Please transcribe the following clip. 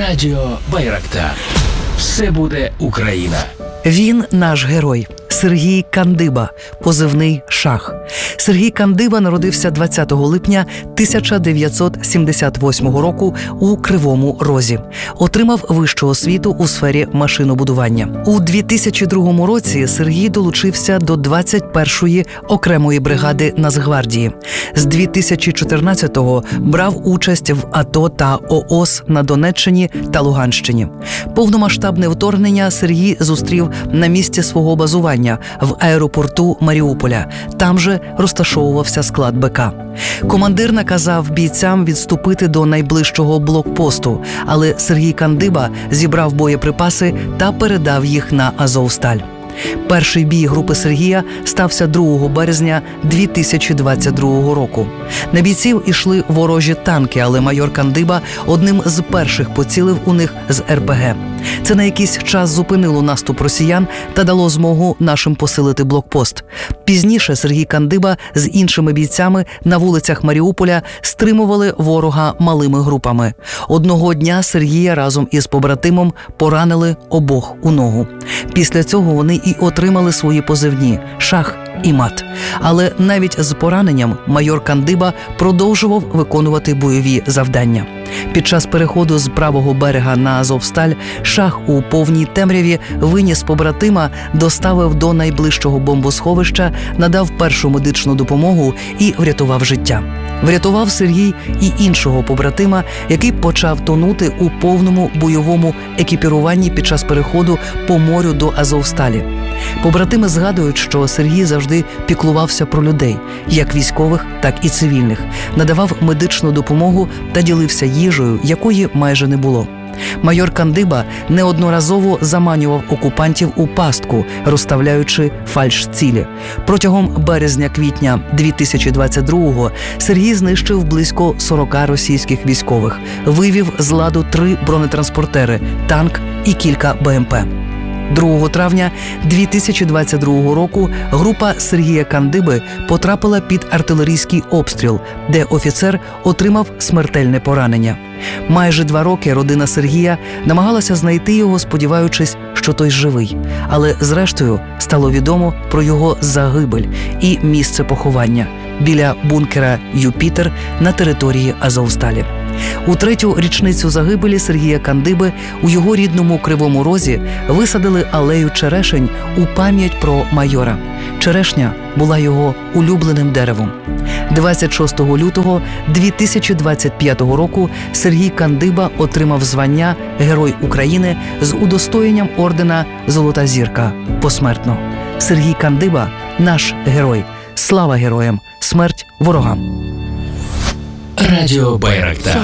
Радіо Байрактар. Все буде Україна. Він наш герой. Сергій Кандиба, позивний «Шах». Сергій Кандиба народився 20 липня 1978 року у Кривому Розі. Отримав вищу освіту у сфері машинобудування. У 2002 році Сергій долучився до 21-ї окремої бригади Нацгвардії. З 2014-го брав участь в АТО та ООС на Донеччині та Луганщині. Повномасштабне вторгнення Сергій зустрів на місці свого базування в аеропорту Маріуполя. Там же розташовувався склад БК. Командир наказав бійцям відступити до найближчого блокпосту, але Сергій Кандиба зібрав боєприпаси та передав їх на Азовсталь. Перший бій групи Сергія стався 2 березня 2022 року. На бійців ішли ворожі танки, але майор Кандиба одним з перших поцілив у них з РПГ. Це на якийсь час зупинило наступ росіян та дало змогу нашим посилити блокпост. Пізніше Сергій Кандиба з іншими бійцями на вулицях Маріуполя стримували ворога малими групами. Одного дня Сергія разом із побратимом поранили обох у ногу. Після цього вони і отримали свої позивні «Шах» і «Мат». Але навіть з пораненням майор Кандиба продовжував виконувати бойові завдання. Під час переходу з правого берега на Азовсталь Шах у повній темряві виніс побратима, доставив до найближчого бомбосховища, надав першу медичну допомогу і врятував життя. Врятував Сергій і іншого побратима, який почав тонути у повному бойовому екіпіруванні під час переходу по морю до Азовсталі. Побратими згадують, що Сергій завжди піклувався про людей, як військових, так і цивільних, надавав медичну допомогу та ділився їжею, якої майже не було. Майор Кандиба неодноразово заманював окупантів у пастку, розставляючи фальш-цілі. Протягом березня-квітня 2022-го Сергій знищив близько 40 російських військових, вивів з ладу 3 бронетранспортери, танк і кілька БМП. 2 травня 2022 року група Сергія Кандиби потрапила під артилерійський обстріл, де офіцер отримав смертельне поранення. Майже 2 роки родина Сергія намагалася знайти його, сподіваючись, що той живий. Але зрештою стало відомо про його загибель і місце поховання біля бункера «Юпітер» на території Азовсталі. У 3-ю річницю загибелі Сергія Кандиби у його рідному Кривому Розі висадили алею черешень у пам'ять про майора. Черешня була його улюбленим деревом. 26 лютого 2025 року Сергій Кандиба отримав звання Герой України з удостоєнням ордена «Золота зірка» посмертно. Сергій Кандиба – наш герой. Слава героям! Смерть ворогам! Радіо Байрактар.